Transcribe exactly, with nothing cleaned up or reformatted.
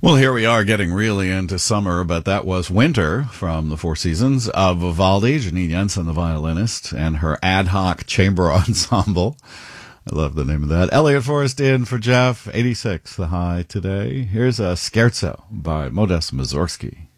Well, here we are getting really into summer, but that was Winter from the Four Seasons of Vivaldi, Janine Jensen, the violinist, and her ad hoc chamber ensemble. I love the name of that. Elliot Forrest in for Jeff, eighty-six, the high today. Here's a Scherzo by Modest Mussorgsky.